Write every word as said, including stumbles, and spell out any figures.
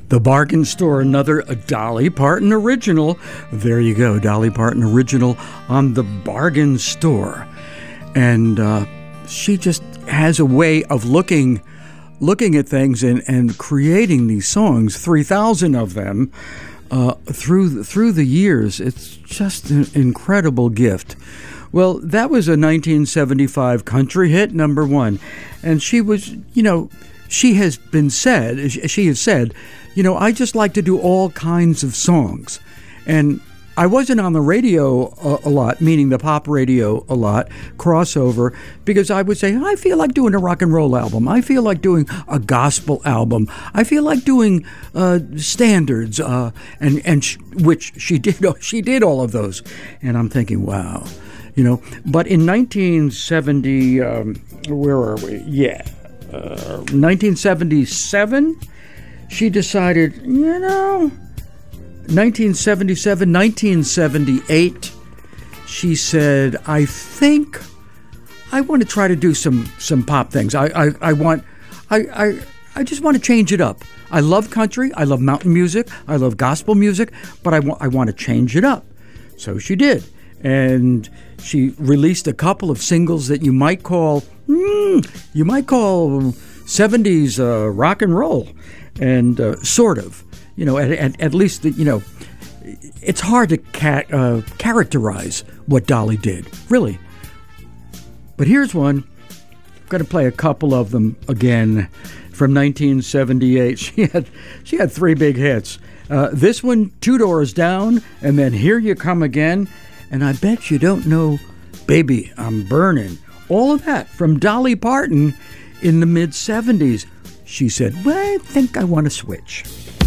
The Bargain Store, another a Dolly Parton original. There you go, Dolly Parton original on The Bargain Store. And uh, she just has a way of looking looking at things and, and creating these songs, three thousand of them, uh, through, through the years. It's just an incredible gift. Well, that was a nineteen seventy-five country hit, number one. And she was, you know, she has been said, she has said, you know, I just like to do all kinds of songs. And I wasn't on the radio a, a lot, meaning the pop radio a lot, crossover, because I would say, I feel like doing a rock and roll album. I feel like doing a gospel album. I feel like doing uh, standards, uh, and, and sh- which she did, she did all of those. And I'm thinking, wow. You know, but in nineteen seventy, um, where are we? Yeah, uh, nineteen seventy-seven, she decided, you know, nineteen seventy-seven, nineteen seventy-eight, she said, I think I want to try to do some, some pop things. I, I, I want, I, I, I just want to change it up. I love country. I love mountain music. I love gospel music, but I want, I want to change it up. So she did. And she released a couple of singles that you might call, mm, you might call seventies uh, rock and roll, and uh, sort of, you know, at, at, at least, you know, it's hard to ca- uh, characterize what Dolly did, really. But here's one. I'm going to play a couple of them again from nineteen seventy-eight. She had, she had three big hits. Uh, this one, Two Doors Down, and then Here You Come Again. And I bet you don't know Baby, I'm Burning. All of that from Dolly Parton in the mid-seventies. She said, well, I think I want to switch.